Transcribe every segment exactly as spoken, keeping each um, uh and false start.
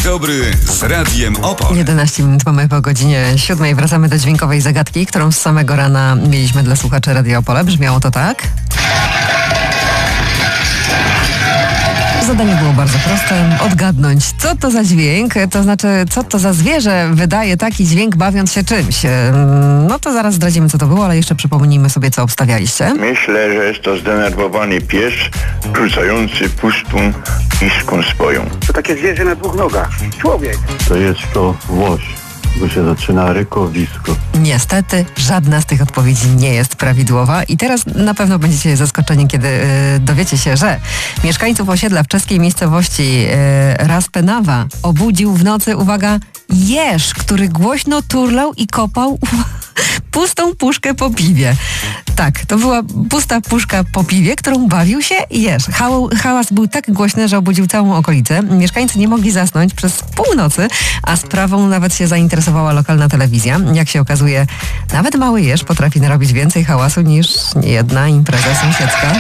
dobry z Radiem Opol. jedenaście minut mamy po godzinie siódmej. Wracamy do dźwiękowej zagadki, którą z samego rana mieliśmy dla słuchaczy Radia Opole. Brzmiało to tak. Zadanie było bardzo proste. Odgadnąć, co to za dźwięk, to znaczy, co to za zwierzę wydaje taki dźwięk, bawiąc się czymś. No to zaraz zdradzimy, co to było, ale jeszcze przypomnijmy sobie, co obstawialiście. Myślę, że jest to zdenerwowany pies rzucający pustą miską swoją. To takie zwierzę na dwóch nogach. Człowiek. To jest to łoś, bo się zaczyna rykowisko. Niestety żadna z tych odpowiedzi nie jest prawidłowa i teraz na pewno będziecie zaskoczeni, kiedy y, dowiecie się, że mieszkańców osiedla w czeskiej miejscowości y, Raspenawa obudził w nocy, uwaga, jeż, który głośno turlał i kopał pustą puszkę po piwie. Tak, to była pusta puszka po piwie, którą bawił się jeż. Hał, hałas był tak głośny, że obudził całą okolicę. Mieszkańcy nie mogli zasnąć przez północy, a sprawą nawet się zainteresowała lokalna telewizja. Jak się okazuje, nawet mały jeż potrafi narobić więcej hałasu niż jedna impreza sąsiedzka.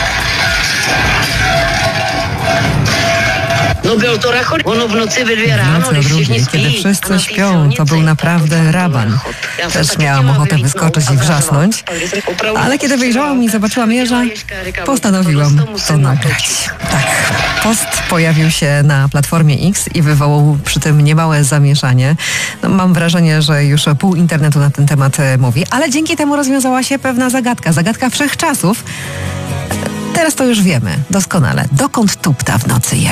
W nocy o drugiej, kiedy wszyscy śpią, to był naprawdę raban. Też miałam ochotę wyskoczyć i wrzasnąć, ale kiedy wyjrzałam i zobaczyłam jeża, postanowiłam to nagrać. Tak, post pojawił się na platformie X i wywołał przy tym niemałe zamieszanie. No, mam wrażenie, że już pół internetu na ten temat mówi, ale dzięki temu rozwiązała się pewna zagadka, zagadka wszechczasów. Teraz to już wiemy doskonale, dokąd tupta w nocy jeż.